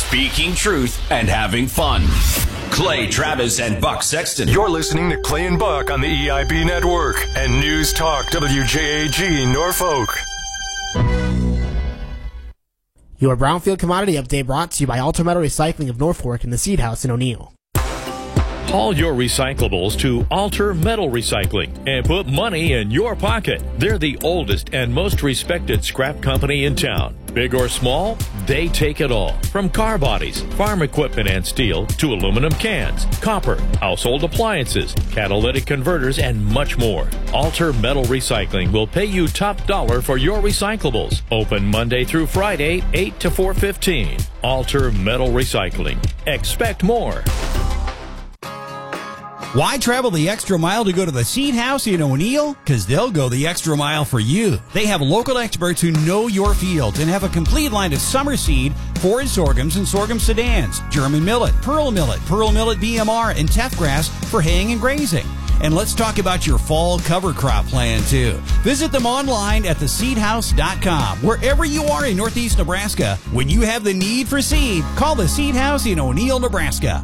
speaking truth and having fun. Clay Travis and Buck Sexton. You're listening to Clay and Buck on the EIB Network and News Talk WJAG Norfolk. Your Brownfield Commodity Update brought to you by Alto Metal Recycling of Norfolk and the Seed House in O'Neill. Haul your recyclables to Alter Metal Recycling and put money in your pocket. They're the oldest and most respected scrap company in town. Big or small, they take it all. From car bodies, farm equipment and steel, to aluminum cans, copper, household appliances, catalytic converters, and much more. Alter Metal Recycling will pay you top dollar for your recyclables. Open Monday through Friday, 8 to 4:15. Alter Metal Recycling. Expect more. Why travel the extra mile to go to the Seed House in O'Neill? Because they'll go the extra mile for you. They have local experts who know your fields and have a complete line of summer seed, forage sorghums, and sorghum sedans, German millet, Pearl millet BMR, and teff grass for haying and grazing. And let's talk about your fall cover crop plan, too. Visit them online at theseedhouse.com. Wherever you are in Northeast Nebraska, when you have the need for seed, call the Seed House in O'Neill, Nebraska.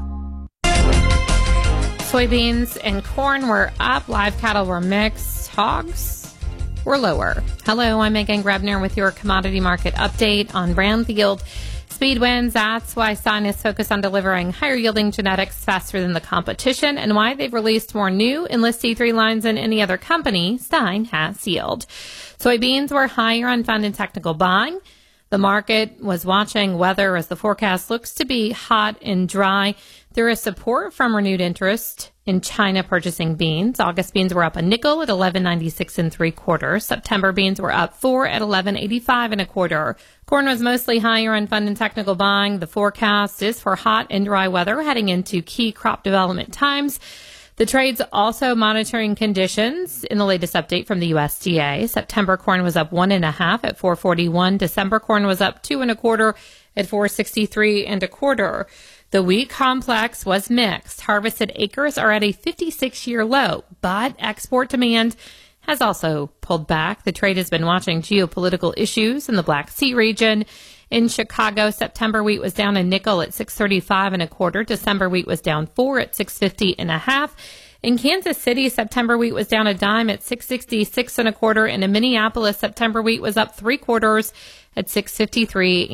Soybeans and corn were up. Live cattle were mixed. Hogs were lower. Hello, I'm Megan Grebner with your commodity market update on Brownfield. Speed wins. That's why Stein is focused on delivering higher yielding genetics faster than the competition and why they've released more new Enlist E3 lines than any other company. Stein has yield. Soybeans were higher on fund and technical buying. The market was watching weather as the forecast looks to be hot and dry. There is support from renewed interest in China purchasing beans. August beans were up a nickel at 11.96 3/4. September beans were up 4 at 11.85 1/4. Corn was mostly higher on fund and technical buying. The forecast is for hot and dry weather heading into key crop development times. The trade's also monitoring conditions in the latest update from the USDA. September corn was up 1.5 at 4.41. December corn was up 2 1/4 at 4.63 1/4. The wheat complex was mixed. Harvested acres are at a 56-year low, but export demand has also pulled back. The trade has been watching geopolitical issues in the Black Sea region. In Chicago, September wheat was down a nickel at 6.35 1/4. December wheat was down 4 at 6.50 1/2. In Kansas City, September wheat was down a dime at 6.66 1/4. And in Minneapolis, September wheat was up 3/4 at 6.53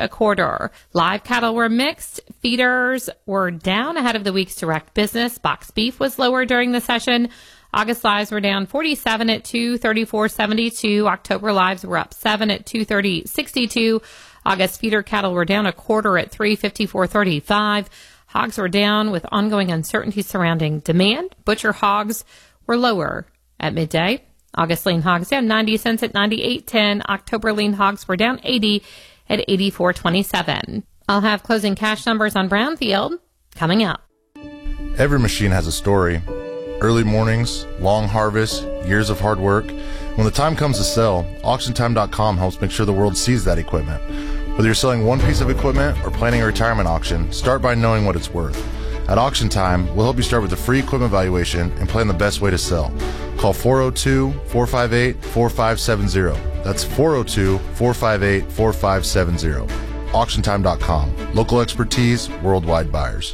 1/4. Live cattle were mixed. Feeders were down ahead of the week's direct business. Box beef was lower during the session. August lives were down 47 at 234.72. October lives were up 7 at 230.62. August feeder cattle were down 1/4 at 354.35. Hogs were down with ongoing uncertainty surrounding demand. Butcher hogs were lower at midday. August lean hogs down 90 cents at 98.10. October lean hogs were down 80 at 84.27. I'll have closing cash numbers on Brownfield coming up. Every machine has a story. Early mornings, long harvests, years of hard work. When the time comes to sell, AuctionTime.com helps make sure the world sees that equipment. Whether you're selling one piece of equipment or planning a retirement auction, start by knowing what it's worth. At Auction Time, we'll help you start with a free equipment valuation and plan the best way to sell. Call 402-458-4570. That's 402-458-4570. AuctionTime.com. Local expertise, worldwide buyers.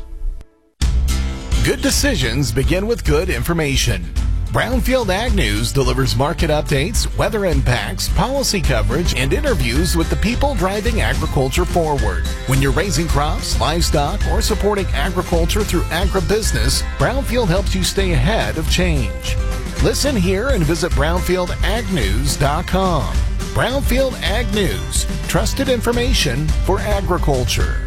Good decisions begin with good information. Brownfield Ag News delivers market updates, weather impacts, policy coverage, and interviews with the people driving agriculture forward. When you're raising crops, livestock, or supporting agriculture through agribusiness, Brownfield helps you stay ahead of change. Listen here and visit brownfieldagnews.com. Brownfield Ag News, trusted information for agriculture.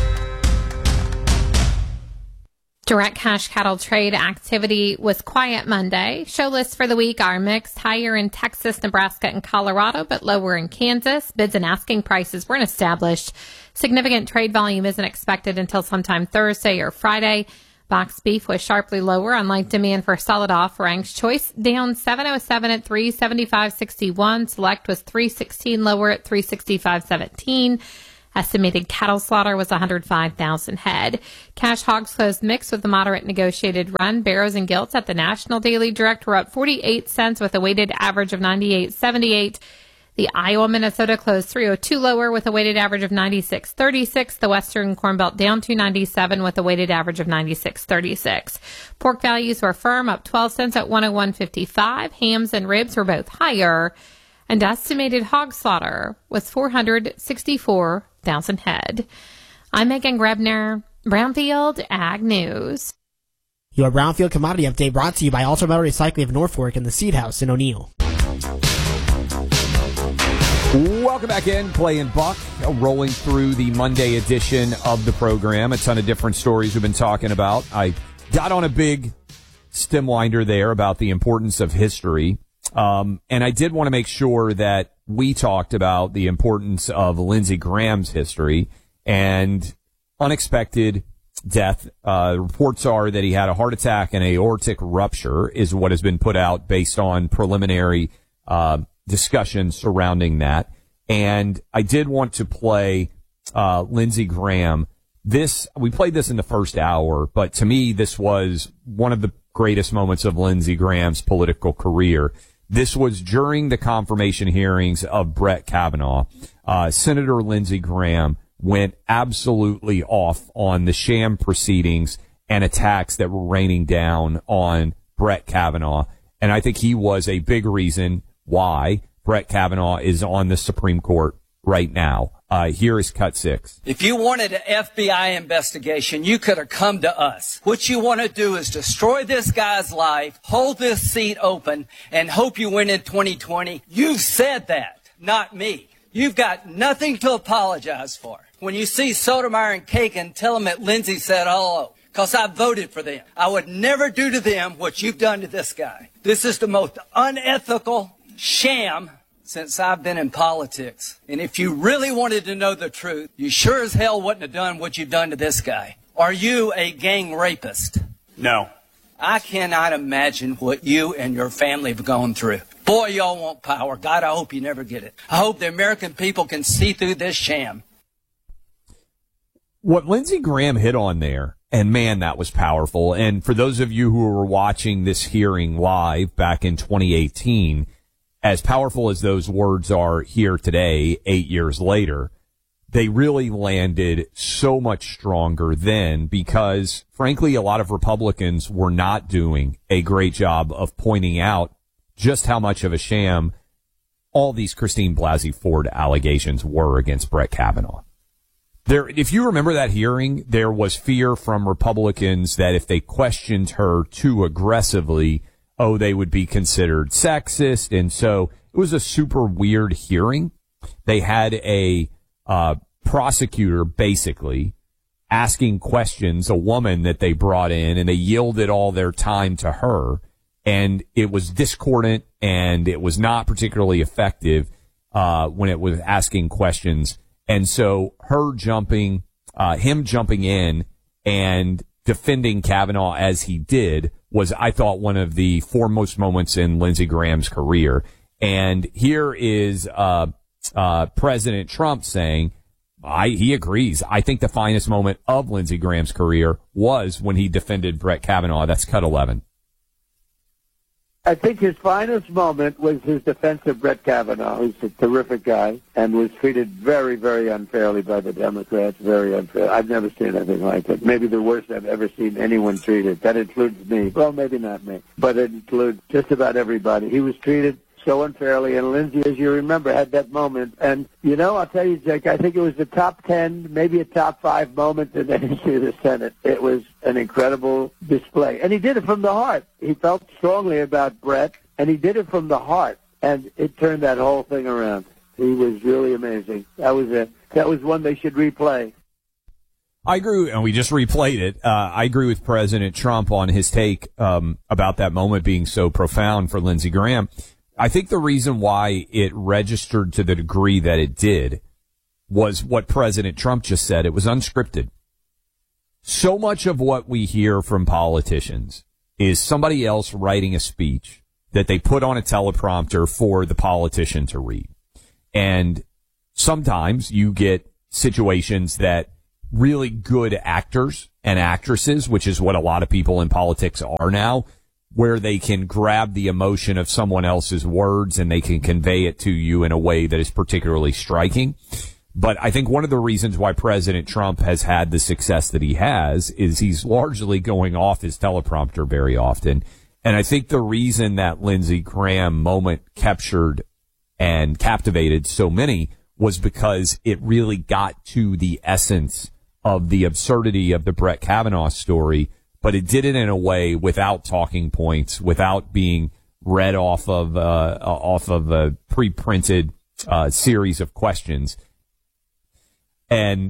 Direct cash cattle trade activity was quiet Monday. Show lists for the week are mixed, higher in Texas, Nebraska, and Colorado, but lower in Kansas. Bids and asking prices weren't established. Significant trade volume isn't expected until sometime Thursday or Friday. Box beef was sharply lower on light demand for solid offerings. Choice down 707 at 375.61. Select was 316 lower at 365.17. Estimated cattle slaughter was 105,000 head. Cash hogs closed mixed with a moderate negotiated run. Barrows and gilts at the National Daily Direct were up 48 cents with a weighted average of 98.78. The Iowa-Minnesota closed 302 lower with a weighted average of 96.36. The Western Corn Belt down 297 with a weighted average of 96.36. Pork values were firm, up 12 cents at 101.55. Hams and ribs were both higher. And estimated hog slaughter was 464,000 head. I'm Megan Grebner, Brownfield Ag News. Your Brownfield Commodity Update brought to you by Alter Metal Recycling of Norfolk and the Seed House in O'Neill. Welcome back in, Clay and Buck, rolling through the Monday edition of the program. A ton of different stories we've been talking about. I got on a big stem winder there about the importance of history. And I did want to make sure that we talked about the importance of Lindsey Graham's history and unexpected death. Reports are that he had a heart attack and aortic rupture is what has been put out based on preliminary discussion surrounding that. And I did want to play Lindsey Graham. We played this in the first hour, but to me, this was one of the greatest moments of Lindsey Graham's political career. This was during the confirmation hearings of Brett Kavanaugh. Senator Lindsey Graham went absolutely off on the sham proceedings and attacks that were raining down on Brett Kavanaugh. And I think he was a big reason why Brett Kavanaugh is on the Supreme Court right now. Here is cut 6. If you wanted an FBI investigation, you could have come to us. What you want to do is destroy this guy's life, hold this seat open, and hope you win in 2020. You said that, not me. You've got nothing to apologize for. When you see Sotomayor and Kagan, tell them that Lindsey said hello, because I voted for them. I would never do to them what you've done to this guy. This is the most unethical sham since I've been in politics. And if you really wanted to know the truth, you sure as hell wouldn't have done what you've done to this guy. Are you a gang rapist? No. I cannot imagine what you and your family have gone through. Boy, y'all want power. God, I hope you never get it. I hope the American people can see through this sham. What Lindsey Graham hit on there, and man, that was powerful. And for those of you who were watching this hearing live back in 2018, as powerful as those words are here today, 8 years later, they really landed so much stronger then because, frankly, a lot of Republicans were not doing a great job of pointing out just how much of a sham all these Christine Blasey Ford allegations were against Brett Kavanaugh. If you remember that hearing, there was fear from Republicans that if they questioned her too aggressively, they would be considered sexist. And so it was a super weird hearing. They had a prosecutor basically asking questions, a woman that they brought in, and they yielded all their time to her. And it was discordant and it was not particularly effective when it was asking questions. And so him jumping in and defending Kavanaugh as he did was, I thought, one of the foremost moments in Lindsey Graham's career. And here is President Trump saying, he agrees. I think the finest moment of Lindsey Graham's career was when he defended Brett Kavanaugh. That's cut 11. I think his finest moment was his defense of Brett Kavanaugh, who's a terrific guy and was treated very, very unfairly by the Democrats, very unfair. I've never seen anything like it. Maybe the worst I've ever seen anyone treated. That includes me. Well, maybe not me, but it includes just about everybody. He was treated so unfairly, and Lindsey, as you remember, had that moment. And, I'll tell you, Jake, I think it was the top 10, maybe a top 5 moment in the history of the Senate. It was an incredible display. And he did it from the heart. He felt strongly about Brett, and he did it from the heart. And it turned that whole thing around. He was really amazing. That was one they should replay. I agree, and we just replayed it. I agree with President Trump on his take about that moment being so profound for Lindsey Graham. I think the reason why it registered to the degree that it did was what President Trump just said. It was unscripted. So much of what we hear from politicians is somebody else writing a speech that they put on a teleprompter for the politician to read. And sometimes you get situations that really good actors and actresses, which is what a lot of people in politics are now, where they can grab the emotion of someone else's words and they can convey it to you in a way that is particularly striking. But I think one of the reasons why President Trump has had the success that he has is he's largely going off his teleprompter very often. And I think the reason that Lindsey Graham moment captured and captivated so many was because it really got to the essence of the absurdity of the Brett Kavanaugh story, but it did it in a way without talking points, without being read off of a pre-printed series of questions. And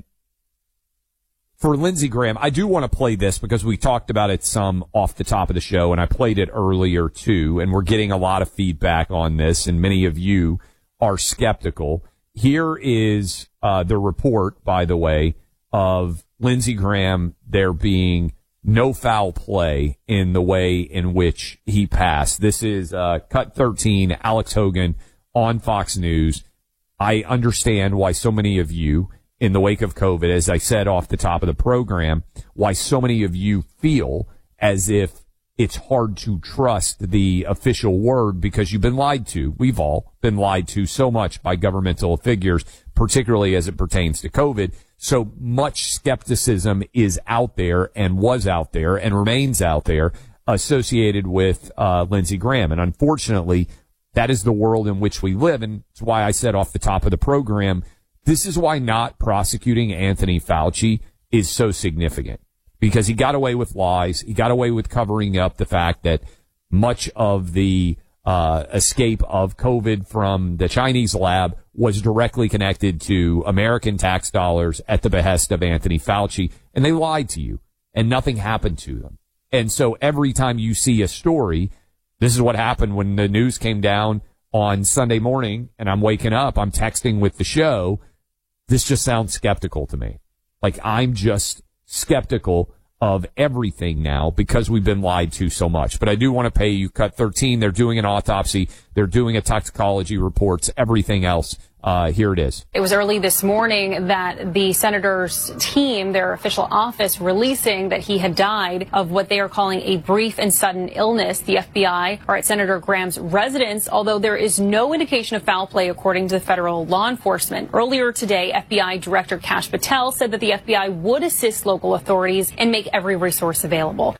for Lindsey Graham, I do want to play this because we talked about it some off the top of the show, and I played it earlier too, and we're getting a lot of feedback on this, and many of you are skeptical. Here is the report, by the way, of Lindsey Graham there being no foul play in the way in which he passed. This is Cut 13, Alex Hogan on Fox News. I understand why so many of you, in the wake of COVID, as I said off the top of the program, why so many of you feel as if it's hard to trust the official word because you've been lied to. We've all been lied to so much by governmental figures, particularly as it pertains to COVID. So much skepticism is out there and was out there and remains out there associated with Lindsey Graham. And unfortunately, that is the world in which we live. And it's why I said off the top of the program, this is why not prosecuting Anthony Fauci is so significant, because he got away with lies. He got away with covering up the fact that much of the escape of COVID from the Chinese lab was directly connected to American tax dollars at the behest of Anthony Fauci. And they lied to you and nothing happened to them. And so every time you see a story, this is what happened when the news came down on Sunday morning and I'm waking up, I'm texting with the show. This just sounds skeptical to me. Like, I'm just skeptical of everything now because we've been lied to so much. But I do want to pay you Cut 13. They're doing an autopsy. They're doing a toxicology reports, everything else. Here it is. It was early this morning that the senator's team, their official office, releasing that he had died of what they are calling a brief and sudden illness. The FBI are at Senator Graham's residence, although there is no indication of foul play according to the federal law enforcement. Earlier today, FBI Director Kash Patel said that the FBI would assist local authorities and make every resource available.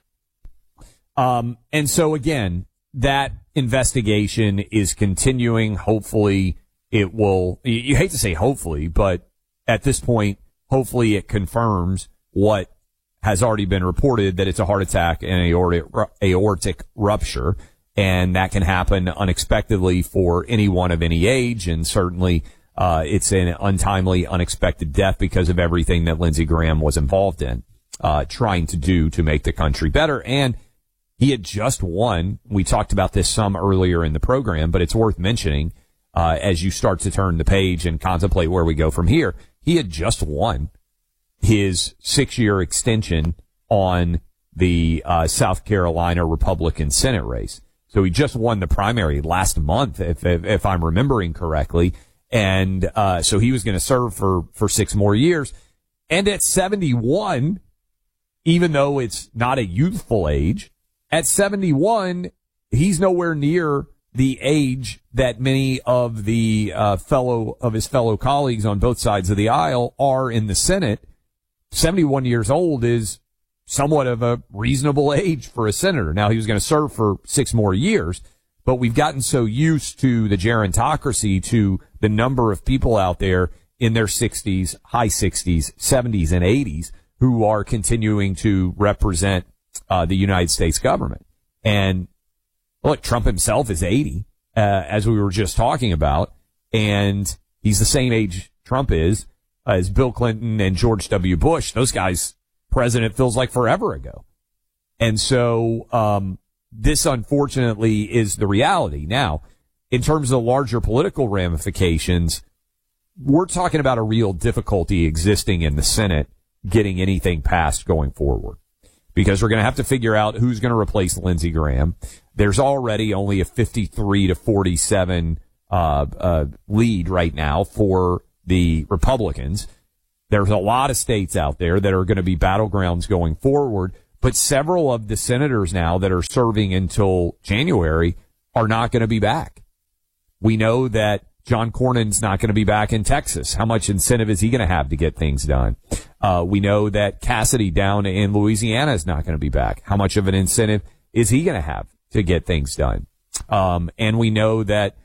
And so, again, that investigation is continuing. Hopefully it will, you hate to say hopefully, but at this point, hopefully it confirms what has already been reported, that it's a heart attack and aortic rupture. And that can happen unexpectedly for anyone of any age. And certainly, it's an untimely, unexpected death because of everything that Lindsey Graham was involved in, trying to do to make the country better. And he had just won. We talked about this some earlier in the program, but it's worth mentioning, as you start to turn the page and contemplate where we go from here. He had just won his 6-year extension on the South Carolina Republican Senate race. So he just won the primary last month, if I'm remembering correctly. And so he was going to serve for 6 more years. And at 71, even though it's not a youthful age, at 71, he's nowhere near the age that many of the his fellow colleagues on both sides of the aisle are in the Senate. 71 years old is somewhat of a reasonable age for a senator. Now, he was going to serve for 6 more years, but we've gotten so used to the gerontocracy, to the number of people out there in their 60s, high 60s, 70s, and 80s who are continuing to represent the United States government. And look, Trump himself is 80, as we were just talking about, and he's the same age Trump is as Bill Clinton and George W. Bush. Those guys, president feels like forever ago. And so this, unfortunately, is the reality. Now, in terms of larger political ramifications, we're talking about a real difficulty existing in the Senate getting anything passed going forward, because we're going to have to figure out who's going to replace Lindsey Graham. There's already only a 53 to 47 lead right now for the Republicans. There's a lot of states out there that are going to be battlegrounds going forward, but several of the senators now that are serving until January are not going to be back. We know that John Cornyn's not going to be back in Texas. How much incentive is he going to have to get things done? We know that Cassidy down in Louisiana is not going to be back. How much of an incentive is he going to have to get things done? And we know that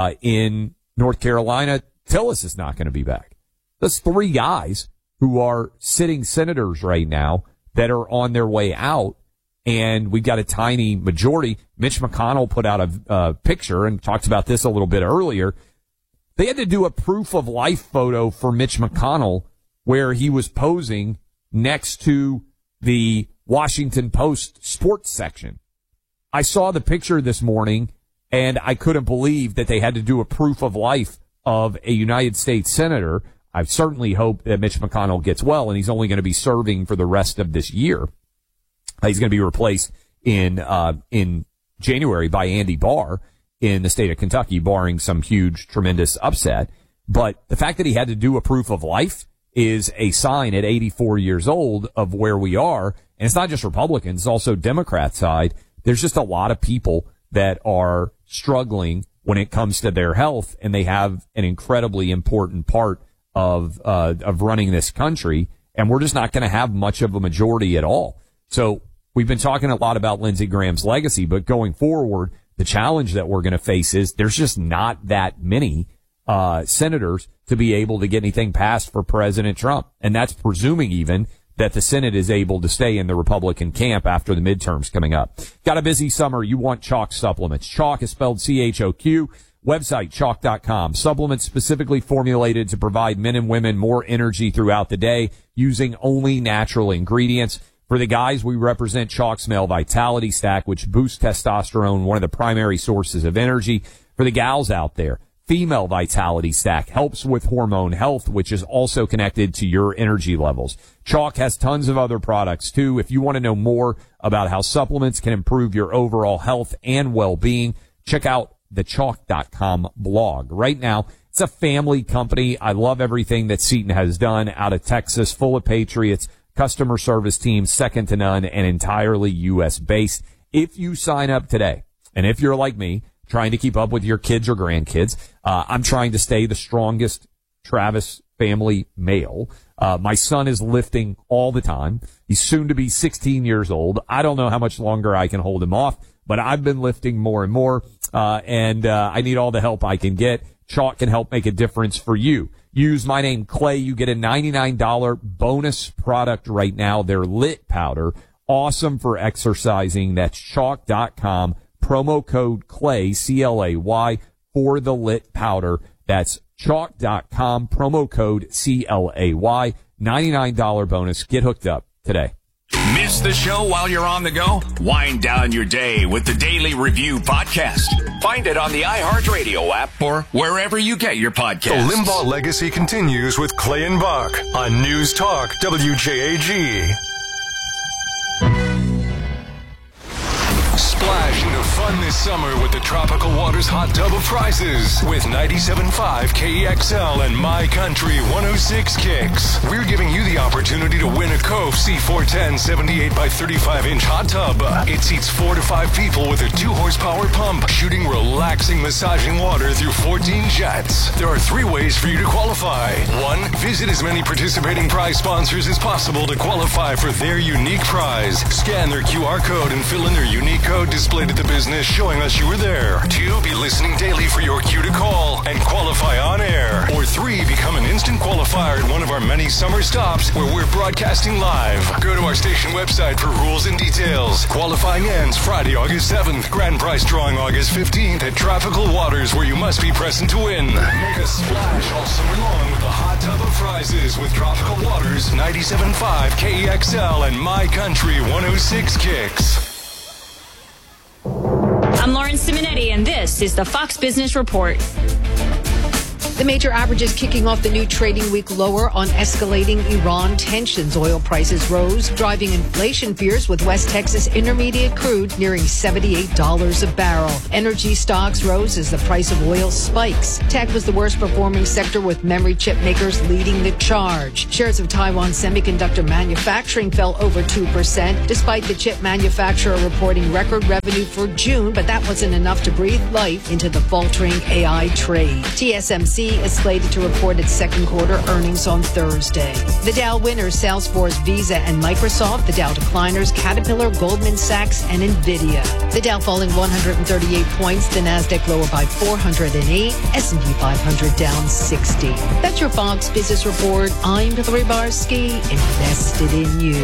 in North Carolina, Tillis is not going to be back. That's 3 guys who are sitting senators right now that are on their way out, and we've got a tiny majority. Mitch McConnell put out a picture and talked about this a little bit earlier. They had to do a proof of life photo for Mitch McConnell where he was posing next to the Washington Post sports section. I saw the picture this morning, and I couldn't believe that they had to do a proof of life of a United States senator. I certainly hope that Mitch McConnell gets well, and he's only going to be serving for the rest of this year. He's going to be replaced in January by Andy Barr in the state of Kentucky, barring some huge, tremendous upset. But the fact that he had to do a proof of life is a sign at 84 years old of where we are. And it's not just Republicans, it's also Democrat side. There's just a lot of people that are struggling when it comes to their health, and they have an incredibly important part of running this country. And we're just not going to have much of a majority at all. So we've been talking a lot about Lindsey Graham's legacy, but going forward, the challenge that we're going to face is there's just not that many senators to be able to get anything passed for President Trump. And that's presuming even that the Senate is able to stay in the Republican camp after the midterms coming up. Got a busy summer. You want Chalk supplements. Chalk is spelled C-H-O-Q. Website, chalk.com. Supplements specifically formulated to provide men and women more energy throughout the day using only natural ingredients. For the guys, we represent Chalk's Male Vitality Stack, which boosts testosterone, one of the primary sources of energy. For the gals out there, Female Vitality Stack helps with hormone health, which is also connected to your energy levels. Chalk has tons of other products, too. If you want to know more about how supplements can improve your overall health and well-being, check out the Chalk.com blog. Right now, it's a family company. I love everything that Seton has done out of Texas, full of patriots. Customer service team, second to none, and entirely U.S.-based. If you sign up today, and if you're like me, trying to keep up with your kids or grandkids, I'm trying to stay the strongest Travis family male. My son is lifting all the time. He's soon to be 16 years old. I don't know how much longer I can hold him off, but I've been lifting more and more, and I need all the help I can get. Chalk can help make a difference for you. Use my name, Clay. You get a $99 bonus product right now. Their Lit Powder. Awesome for exercising. That's chalk.com. Promo code Clay, C-L-A-Y, for the Lit Powder. That's chalk.com. Promo code C-L-A-Y. $99 bonus. Get hooked up today. Miss the show while you're on the go? Wind down your day with the Daily Review podcast. Find it on the iHeartRadio app or wherever you get your podcasts. The Limbaugh legacy continues with Clay and Buck on News Talk WJAG. Splash into fun this summer with the Tropical Waters Hot Tub of Prizes with 97.5 KEXL and My Country 106 Kicks. We're giving you the opportunity to win a Cove C410 78 by 35 inch hot tub. It seats 4 to 5 people with a 2-horsepower pump, shooting relaxing, massaging water through 14 jets. There are 3 ways for you to qualify. 1, visit as many participating prize sponsors as possible to qualify for their unique prize. Scan their QR code and fill in their unique code displayed at the business showing us you were there. 2, be listening daily for your cue to call and qualify on air. Or 3, become an instant qualifier at one of our many summer stops where we're broadcasting live. Go to our station website for rules and details. Qualifying ends Friday, August 7th. Grand prize drawing August 15th at Tropical Waters, where you must be present to win. Make a splash all summer long with the Hot Tub of Prizes with Tropical Waters, 97.5 KEXL and My Country 106 Kicks. I'm Lauren Simonetti, and this is the Fox Business Report. The major averages kicking off the new trading week lower on escalating Iran tensions. Oil prices rose, driving inflation fears with West Texas Intermediate crude nearing $78 a barrel. Energy stocks rose as the price of oil spikes. Tech was the worst performing sector, with memory chip makers leading the charge. Shares of Taiwan semiconductor manufacturing fell over 2%, despite the chip manufacturer reporting record revenue for June, but that wasn't enough to breathe life into the faltering AI trade. TSMC is slated to report its second quarter earnings on Thursday. The Dow winners, Salesforce, Visa, and Microsoft. The Dow decliners, Caterpillar, Goldman Sachs, and Nvidia. The Dow falling 138 points, the Nasdaq lower by 408, S&P 500 down 60. That's your Fox Business Report. I'm Hillary Barsky, invested in you.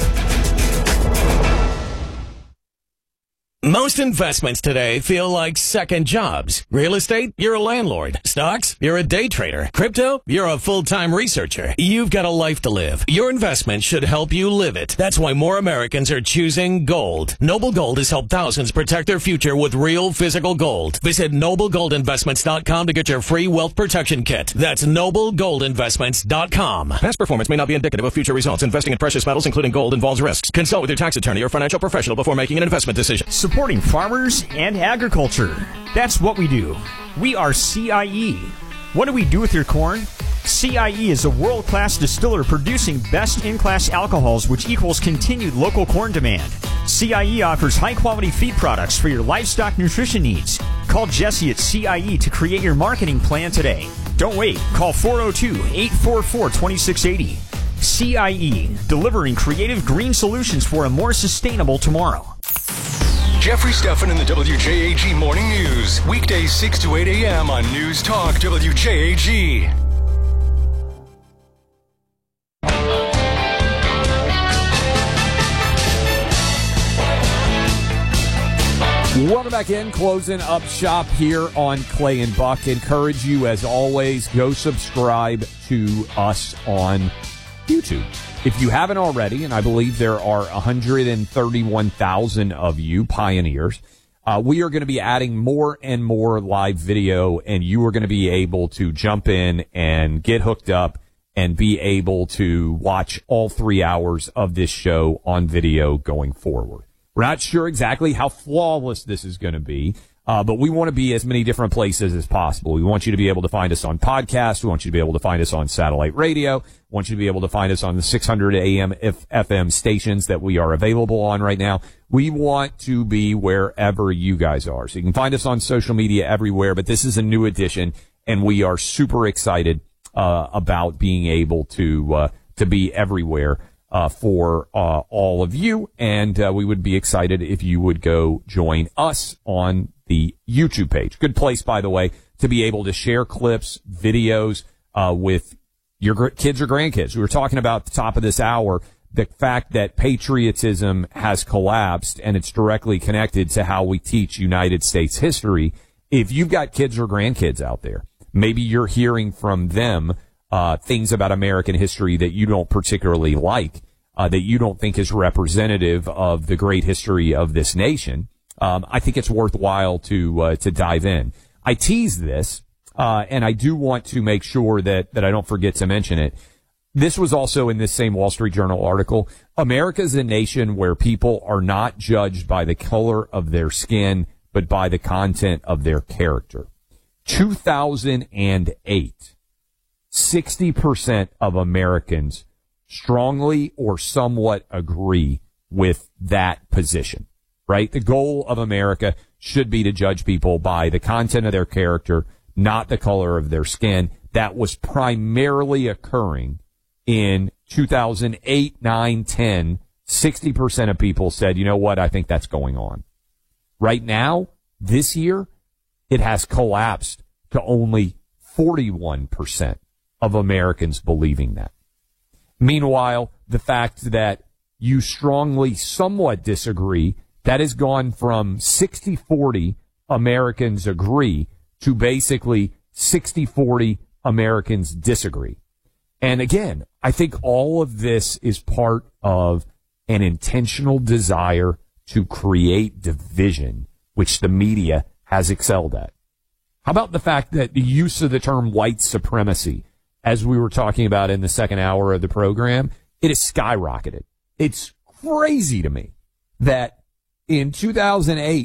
Most investments today feel like second jobs. Real estate, you're a landlord. Stocks, you're a day trader. Crypto, you're a full-time researcher. You've got a life to live. Your investment should help you live it. That's why more Americans are choosing gold. Noble Gold has helped thousands protect their future with real physical gold. Visit NobleGoldInvestments.com to get your free wealth protection kit. That's NobleGoldInvestments.com. Past performance may not be indicative of future results. Investing in precious metals, including gold, involves risks. Consult with your tax attorney or financial professional before making an investment decision. Supporting farmers and agriculture. That's what we do. We are CIE. What do we do with your corn? CIE is a world-class distiller producing best-in-class alcohols, which equals continued local corn demand. CIE offers high-quality feed products for your livestock nutrition needs. Call Jesse at CIE to create your marketing plan today. Don't wait. Call 402-844-2680. CIE, delivering creative green solutions for a more sustainable tomorrow. Jeffrey Steffen in the WJAG Morning News. Weekdays 6 to 8 a.m. on News Talk WJAG. Welcome back in. Closing up shop here on Clay and Buck. Encourage you, as always, go subscribe to us on YouTube. If you haven't already, and I believe there are 131,000 of you pioneers, we are going to be adding more and more live video, and you are going to be able to jump in and get hooked up and be able to watch all 3 hours of this show on video going forward. We're not sure exactly how flawless this is going to be, but we want to be as many different places as possible. We want you to be able to find us on podcasts. We want you to be able to find us on satellite radio. We want you to be able to find us on the 600 AM FM stations that we are available on right now. We want to be wherever you guys are. So you can find us on social media everywhere, but this is a new edition, and we are super excited about being able to be everywhere for all of you, and we would be excited if you would go join us on the YouTube page. Good place, by the way, to be able to share clips, videos with your kids or grandkids. We were talking about at the top of this hour the fact that patriotism has collapsed, and it's directly connected to how we teach United States history. If you've got kids or grandkids out there, maybe you're hearing from them things about American history that you don't particularly like, that you don't think is representative of the great history of this nation. I think it's worthwhile to dive in. I tease this, and I do want to make sure that I don't forget to mention it. This was also in this same Wall Street Journal article. America's a nation where people are not judged by the color of their skin, but by the content of their character. 2008, 60% of Americans strongly or somewhat agree with that position, right? The goal of America should be to judge people by the content of their character, not the color of their skin. That was primarily occurring in 2008, 9, 10. 60% of people said, you know what, I think that's going on. Right now, this year, it has collapsed to only 41% of Americans believing that. Meanwhile, the fact that you strongly somewhat disagree, that has gone from 60-40 Americans agree to basically 60-40 Americans disagree. And again, I think all of this is part of an intentional desire to create division, which the media has excelled at. How about the fact that the use of the term white supremacy, as we were talking about in the second hour of the program, it has skyrocketed. It's crazy to me that in 2008,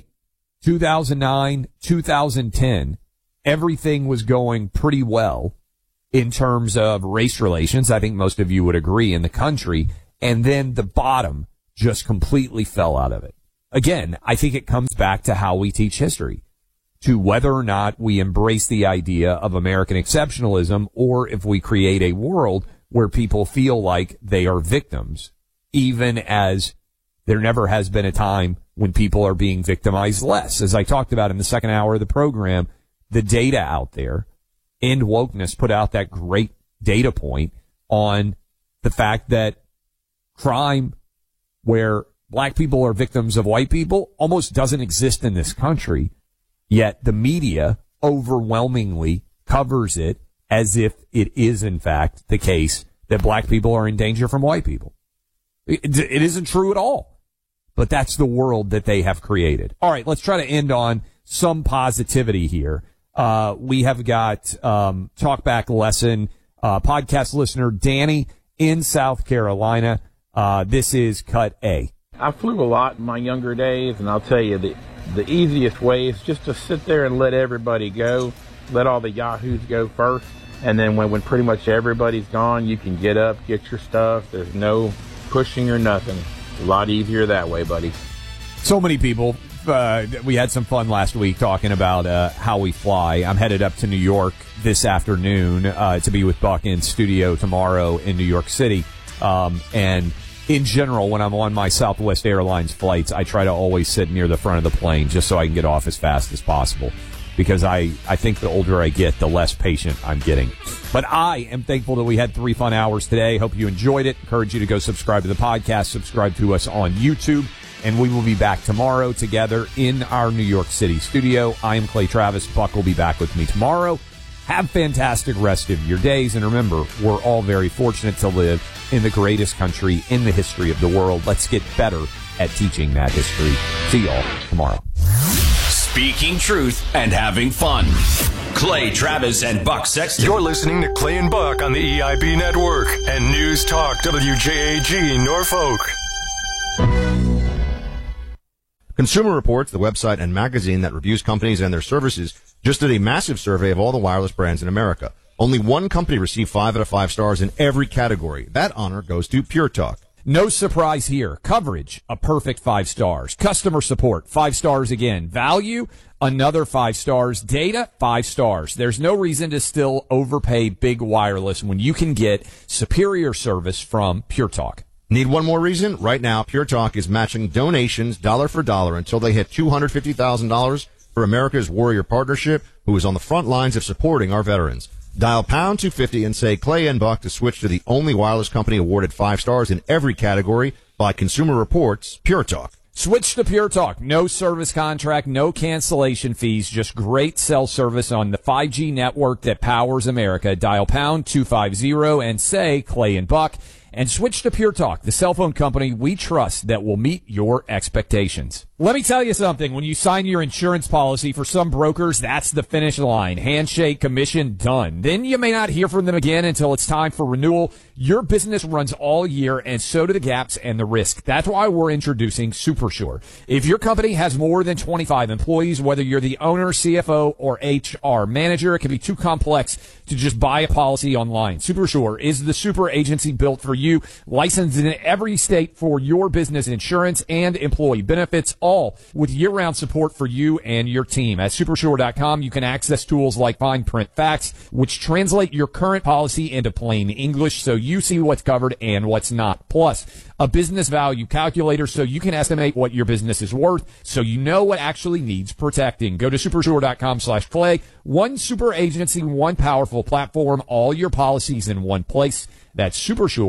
2009, 2010, everything was going pretty well in terms of race relations. I think most of you would agree in the country. And then the bottom just completely fell out of it. Again, I think it comes back to how we teach history, to whether or not we embrace the idea of American exceptionalism, or if we create a world where people feel like they are victims, even as there never has been a time when people are being victimized less. As I talked about in the second hour of the program, the data out there, End Wokeness put out that great data point on the fact that crime where black people are victims of white people almost doesn't exist in this country, yet the media overwhelmingly covers it as if it is, in fact, the case that black people are in danger from white people. It isn't true at all, but that's the world that they have created. All right, let's try to end on some positivity here. We have got Talkback Lesson podcast listener Danny in South Carolina. This is Cut A. I flew a lot in my younger days, and I'll tell you, the easiest way is just to sit there and let everybody go. Let all the yahoos go first, and then when pretty much everybody's gone, you can get up, get your stuff. There's no pushing or nothing. A lot easier that way, buddy. So many people. We had some fun last week talking about how we fly. I'm headed up to New York this afternoon to be with Buck in studio tomorrow in New York City. And in general, when I'm on my Southwest Airlines flights, I try to always sit near the front of the plane just so I can get off as fast as possible. Because I think the older I get, the less patient I'm getting. But I am thankful that we had 3 fun hours today. Hope you enjoyed it. Encourage you to go subscribe to the podcast, subscribe to us on YouTube, and we will be back tomorrow together in our New York City studio. I am Clay Travis. Buck will be back with me tomorrow. Have fantastic rest of your days, and remember, we're all very fortunate to live in the greatest country in the history of the world. Let's get better at teaching that history. See y'all tomorrow. Speaking truth and having fun. Clay Travis and Buck Sexton. You're listening to Clay and Buck on the EIB Network and News Talk WJAG Norfolk. Consumer Reports, the website and magazine that reviews companies and their services, just did a massive survey of all the wireless brands in America. Only one company received 5 out of 5 stars in every category. That honor goes to Pure Talk. No surprise here. Coverage, a perfect 5 stars. Customer support, 5 stars again. Value, another 5 stars. Data, 5 stars. There's no reason to still overpay big wireless when you can get superior service from Pure Talk. Need one more reason? Right now, Pure Talk is matching donations dollar for dollar until they hit $250,000 for America's Warrior Partnership, who is on the front lines of supporting our veterans. Dial pound 250 and say Clay and Buck to switch to the only wireless company awarded 5 stars in every category by Consumer Reports, Pure Talk. Switch to Pure Talk. No service contract, no cancellation fees, just great cell service on the 5G network that powers America. Dial pound 250 and say Clay and Buck. And switch to Pure Talk, the cell phone company we trust that will meet your expectations. Let me tell you something. When you sign your insurance policy, for some brokers, that's the finish line. Handshake, commission, done. Then you may not hear from them again until it's time for renewal. Your business runs all year, and so do the gaps and the risk. That's why we're introducing SuperSure. If your company has more than 25 employees, whether you're the owner, CFO, or HR manager, it can be too complex to just buy a policy online. SuperSure is the super agency built for you, licensed in every state for your business insurance and employee benefits, all with year-round support for you and your team. At Supersure.com, you can access tools like Fine Print Facts, which translate your current policy into plain English so you see what's covered and what's not. Plus, a business value calculator so you can estimate what your business is worth so you know what actually needs protecting. Go to Supersure.com/Clay. One super agency, one powerful platform, all your policies in one place. That's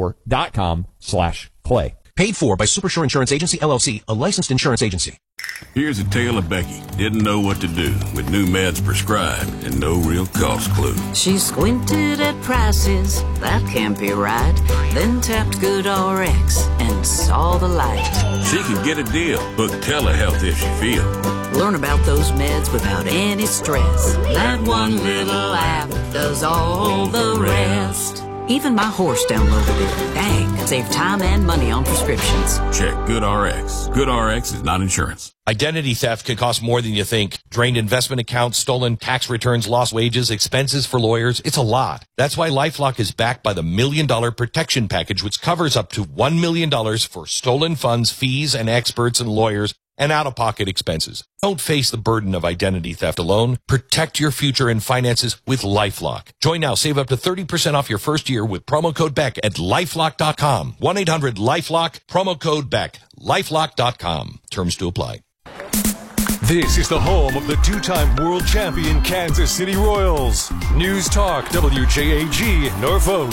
Supersure.com/Clay. Paid for by Supersure Insurance Agency, LLC, a licensed insurance agency. Here's a tale of Becky. Didn't know what to do with new meds prescribed and no real cost clue. She squinted at prices, that can't be right. Then tapped GoodRx and saw the light. She can get a deal. Book telehealth if she feels. Learn about those meds without any stress. That one little app does all the rest. Even my horse downloaded it. Dang, save time and money on prescriptions. Check GoodRx. GoodRx is not insurance. Identity theft can cost more than you think. Drained investment accounts, stolen tax returns, lost wages, expenses for lawyers. It's a lot. That's why LifeLock is backed by the $1 Million Protection Package, which covers up to $1 million for stolen funds, fees, and experts and lawyers, and out-of-pocket expenses. Don't face the burden of identity theft alone. Protect your future and finances with LifeLock. Join now. Save up to 30% off your first year with promo code BECK at LifeLock.com. 1-800-LifeLock, promo code BECK. LifeLock.com. Terms to apply. This is the home of the two-time world champion Kansas City Royals. News Talk WJAG Norfolk.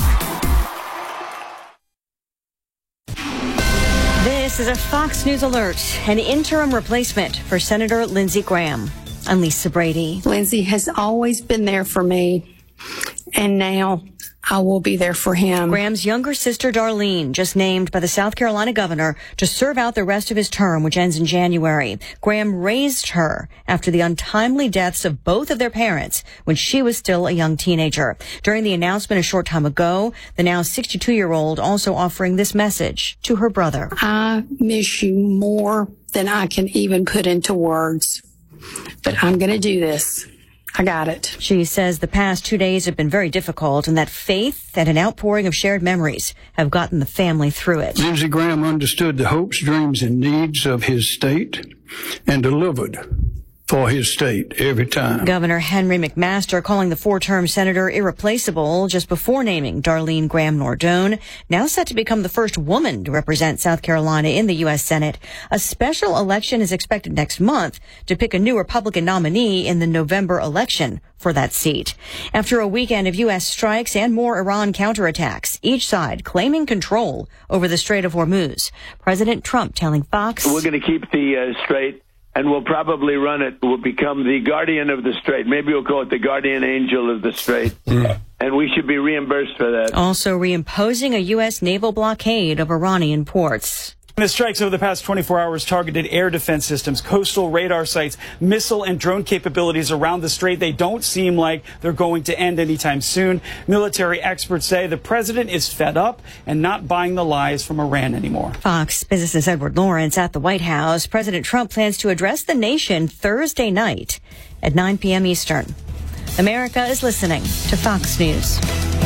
This is a Fox News alert. An interim replacement for Senator Lindsey Graham. I'm Lisa Brady. Lindsey has always been there for me, and now I will be there for him. Graham's younger sister, Darlene, just named by the South Carolina governor to serve out the rest of his term, which ends in January. Graham raised her after the untimely deaths of both of their parents when she was still a young teenager. During the announcement a short time ago, the now 62-year-old also offering this message to her brother. I miss you more than I can even put into words, but I'm going to do this. I got it. She says the past 2 days have been very difficult and that faith and an outpouring of shared memories have gotten the family through it. Lindsey Graham understood the hopes, dreams, and needs of his state and delivered for his state every time. Governor Henry McMaster calling the four-term senator irreplaceable just before naming Darlene Graham Nordone, now set to become the first woman to represent South Carolina in the U.S. Senate. A special election is expected next month to pick a new Republican nominee in the November election for that seat. After a weekend of U.S. strikes and more Iran counterattacks, each side claiming control over the Strait of Hormuz. President Trump telling Fox, "We're going to keep the strait, and we'll probably run it. We'll become the guardian of the strait. Maybe we'll call it the guardian angel of the strait. And we should be reimbursed for that." Also reimposing a U.S. naval blockade of Iranian ports. The strikes over the past 24 hours targeted air defense systems, coastal radar sites, missile and drone capabilities around the strait. They don't seem like they're going to end anytime soon. Military experts say the president is fed up and not buying the lies from Iran anymore. Fox Business's Edward Lawrence at the White House. President Trump plans to address the nation Thursday night at 9 p.m. Eastern. America is listening to Fox News.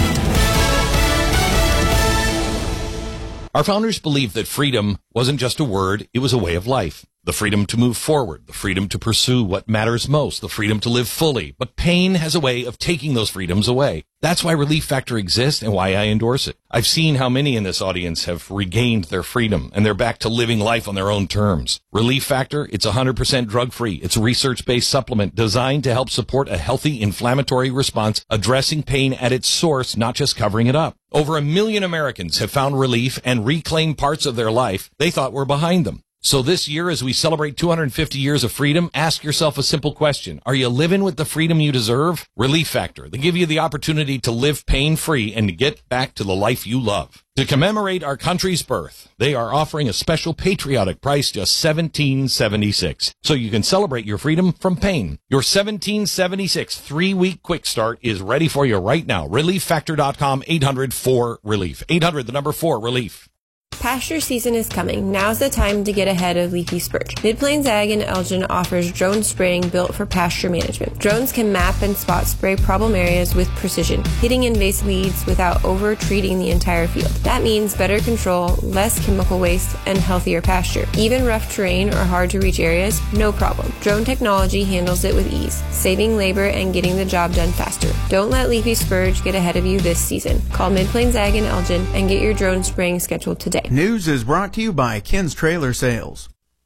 Our founders believed that freedom wasn't just a word, it was a way of life. The freedom to move forward, the freedom to pursue what matters most, the freedom to live fully. But pain has a way of taking those freedoms away. That's why Relief Factor exists and why I endorse it. I've seen how many in this audience have regained their freedom and they're back to living life on their own terms. Relief Factor, it's 100% drug-free. It's a research-based supplement designed to help support a healthy inflammatory response, addressing pain at its source, not just covering it up. Over 1 million Americans have found relief and reclaimed parts of their life they thought were behind them. So this year, as we celebrate 250 years of freedom, ask yourself a simple question. Are you living with the freedom you deserve? Relief Factor. They give you the opportunity to live pain-free and to get back to the life you love. To commemorate our country's birth, they are offering a special patriotic price, just $17.76. So you can celebrate your freedom from pain. Your $17.76 3-week quick start is ready for you right now. ReliefFactor.com, 800-4-RELIEF. 800, the number 4-RELIEF. Pasture season is coming. Now's the time to get ahead of leafy spurge. Mid-Plains Ag in Elgin offers drone spraying built for pasture management. Drones can map and spot spray problem areas with precision, hitting invasive weeds without over-treating the entire field. That means better control, less chemical waste, and healthier pasture. Even rough terrain or hard-to-reach areas, no problem. Drone technology handles it with ease, saving labor and getting the job done faster. Don't let leafy spurge get ahead of you this season. Call Mid-Plains Ag in Elgin and get your drone spraying scheduled today. News is brought to you by Ken's Trailer Sales.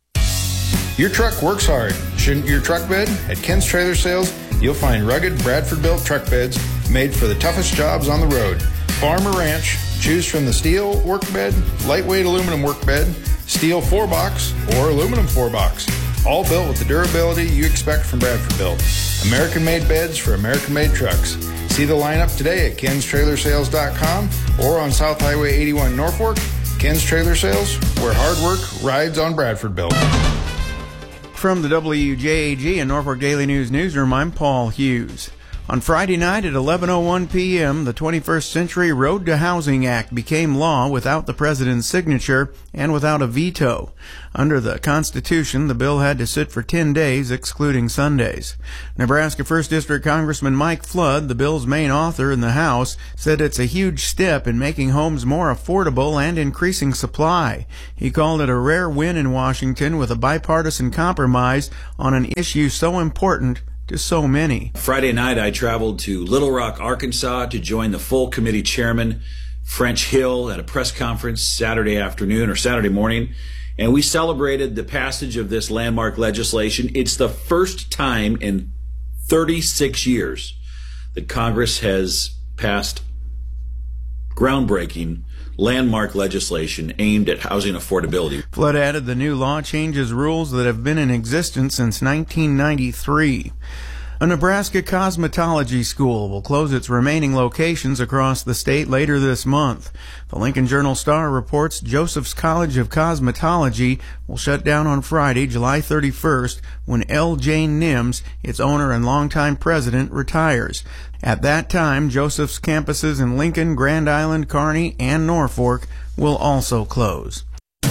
Your truck works hard, shouldn't your truck bed? At Ken's Trailer Sales, you'll find rugged Bradford-built truck beds made for the toughest jobs on the road. Farm or ranch, choose from the steel workbed, lightweight aluminum workbed, steel 4-box, or aluminum 4-box. All built with the durability you expect from Bradford-built. American-made beds for American-made trucks. See the lineup today at kenstrailersales.com or on South Highway 81 Norfolk. Ken's Trailer Sales, where hard work rides on Bradford-built. From the WJAG and Norfolk Daily News newsroom, I'm Paul Hughes. On Friday night at 11:01 p.m., the 21st Century Road to Housing Act became law without the president's signature and without a veto. Under the Constitution, the bill had to sit for 10 days, excluding Sundays. Nebraska 1st District Congressman Mike Flood, the bill's main author in the House, said it's a huge step in making homes more affordable and increasing supply. He called it a rare win in Washington with a bipartisan compromise on an issue so important to so many. Friday night, I traveled to Little Rock, Arkansas to join the full committee chairman, French Hill, at a press conference Saturday afternoon or Saturday morning, and we celebrated the passage of this landmark legislation. It's the first time in 36 years that Congress has passed groundbreaking landmark legislation aimed at housing affordability. Flood added the new law changes rules that have been in existence since 1993. A Nebraska cosmetology school will close its remaining locations across the state later this month. The Lincoln Journal-Star reports Joseph's College of Cosmetology will shut down on Friday, July 31st, when L. Jane Nims, its owner and longtime president, retires. At that time, Joseph's campuses in Lincoln, Grand Island, Kearney, and Norfolk will also close.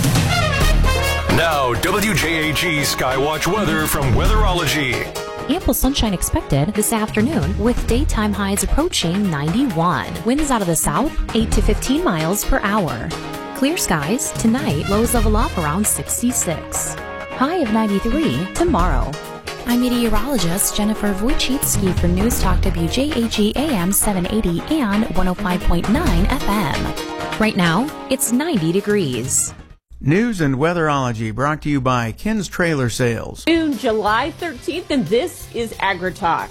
Now, WJAG Skywatch weather from Weatherology. Ample sunshine expected this afternoon with daytime highs approaching 91. Winds out of the south, 8 to 15 miles per hour. Clear skies tonight, lows level up around 66. High of 93 tomorrow. I'm meteorologist Jennifer Wojcicki for News Talk WJAG AM 780 and 105.9 FM. Right now, it's 90 degrees. News and weatherology brought to you by Ken's Trailer Sales. June, July 13th, and this is AgriTalk.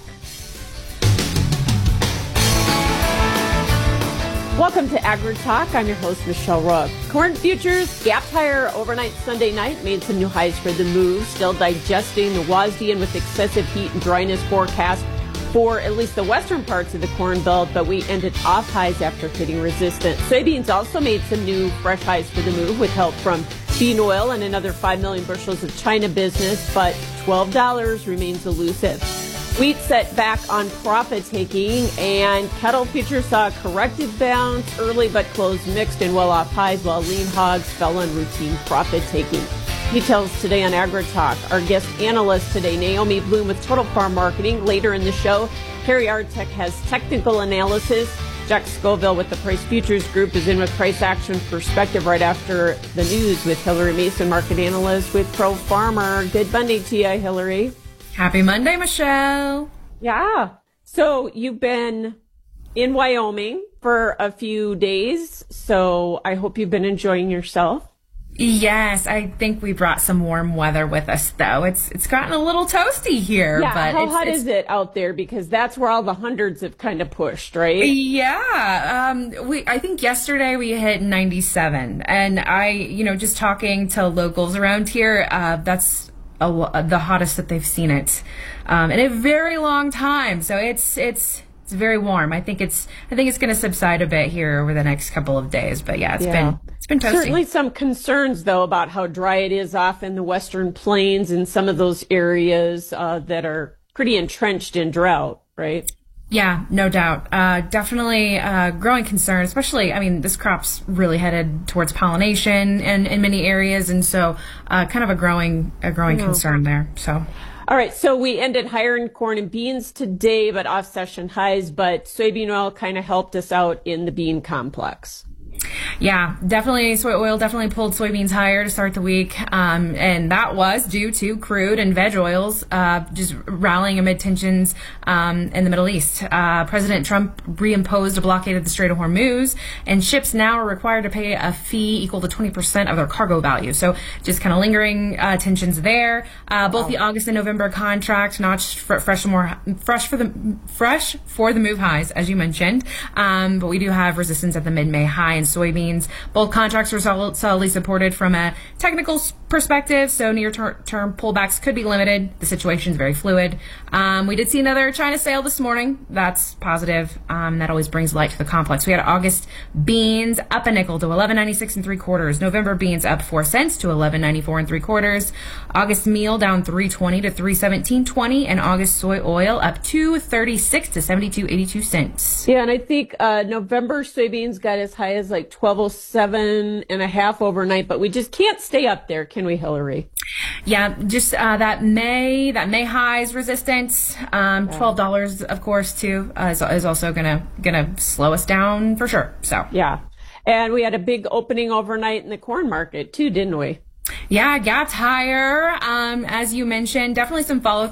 Welcome to AgriTalk. I'm your host, Michelle Rook. Corn futures gapped higher overnight Sunday night, made some new highs for the move, still digesting the WASDE and with excessive heat and dryness forecast for at least the western parts of the Corn Belt, but we ended off highs after hitting resistance. Soybeans also made some new fresh highs for the move with help from bean oil and another 5 million bushels of China business, but $12 remains elusive. Wheat set back on profit taking, and cattle futures saw a corrected bounce early but closed mixed and well off highs, while lean hogs fell on routine profit taking. Details today on AgriTalk. Our guest analyst today, Naomi Bloom with Total Farm Marketing. Later in the show, Harry Artek has technical analysis. Jack Scoville with the Price Futures Group is in with price action perspective right after the news with Hillary Mason, market analyst with Pro Farmer. Good Monday to you, Hillary. Happy Monday, Michelle. Yeah. So you've been in Wyoming for a few days, so I hope you've been enjoying yourself. Yes, I think we brought some warm weather with us, though. It's gotten a little toasty here. Yeah, but how hot is it out there? Because that's where all the hundreds have kind of pushed, right? Yeah. I think yesterday we hit 97. And just talking to locals around here, that's the hottest that they've seen it in a very long time. So it's very warm. I think it's going to subside a bit here over the next couple of days. But yeah, it's been toasty. Certainly some concerns, though, about how dry it is off in the Western Plains and some of those areas that are pretty entrenched in drought, right? Yeah, no doubt. Definitely growing concern, especially, this crop's really headed towards pollination in many areas. And so kind of a growing concern there. So. All right, so we ended higher in corn and beans today, but off session highs, but soybean oil kind of helped us out in the bean complex. Yeah, definitely. Soy oil definitely pulled soybeans higher to start the week. And that was due to crude and veg oils just rallying amid tensions in the Middle East. President Trump reimposed a blockade of the Strait of Hormuz, and ships now are required to pay a fee equal to 20% of their cargo value. So just kind of lingering tensions there. Both the August and November contract notched fresh for the move highs, as you mentioned. But we do have resistance at the mid-May high in soybeans. Both contracts were solidly supported from a technical perspective, so near-term pullbacks could be limited. The situation is very fluid. We did see another China sale this morning. That's positive. That always brings light to the complex. We had August beans up a nickel to $11.96 3/4. November beans up 4 cents to $11.94 3/4. August meal down $3.20 to $3.1720, and August soy oil up $2.36 to $72.82 cents. Yeah, and I think November soybeans got as high as like 1207.5 overnight, but we just can't stay up there, can we, Hillary? Yeah, just that May highs resistance, $12, of course, too, is also gonna slow us down for sure. So yeah, and we had a big opening overnight in the corn market too, didn't we? Yeah, gapped higher. As you mentioned, definitely some follow